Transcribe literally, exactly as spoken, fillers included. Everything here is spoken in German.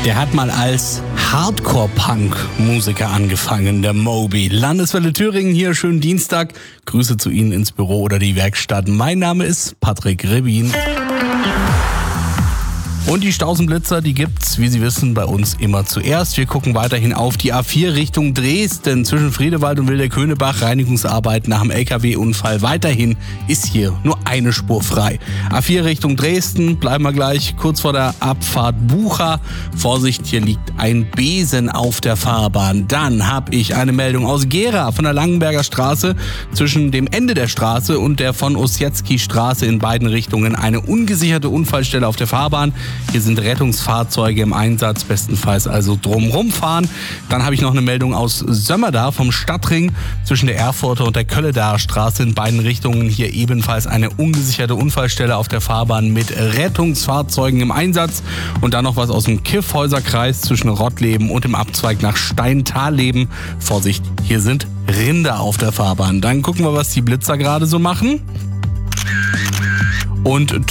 Der hat mal als Hardcore-Punk-Musiker angefangen, der Moby. Landeswelle Thüringen hier, schönen Dienstag. Grüße zu Ihnen ins Büro oder die Werkstatt. Mein Name ist Patrick Rebin. Und die Stausenblitzer, die gibt's, wie Sie wissen, bei uns immer zuerst. Wir gucken weiterhin auf die A vier Richtung Dresden. Zwischen Friedewald und Wilder-Könebach Reinigungsarbeit nach dem L K W-Unfall. Weiterhin ist hier nur eine Spur frei. A vier Richtung Dresden, bleiben wir gleich kurz vor der Abfahrt Bucha. Vorsicht, hier liegt ein Besen auf der Fahrbahn. Dann habe ich eine Meldung aus Gera von der Langenberger Straße. Zwischen dem Ende der Straße und der von Ossietzky Straße in beiden Richtungen eine ungesicherte Unfallstelle auf der Fahrbahn. Hier sind Rettungsfahrzeuge im Einsatz, bestenfalls also drumrum fahren. Dann habe ich noch eine Meldung aus Sömmerda vom Stadtring zwischen der Erfurter und der Kölledaer Straße in beiden Richtungen. Hier ebenfalls eine ungesicherte Unfallstelle auf der Fahrbahn mit Rettungsfahrzeugen im Einsatz. Und dann noch was aus dem Kyffhäuserkreis zwischen Rottleben und dem Abzweig nach Steintalleben. Vorsicht, hier sind Rinder auf der Fahrbahn. Dann gucken wir, was die Blitzer gerade so machen. Und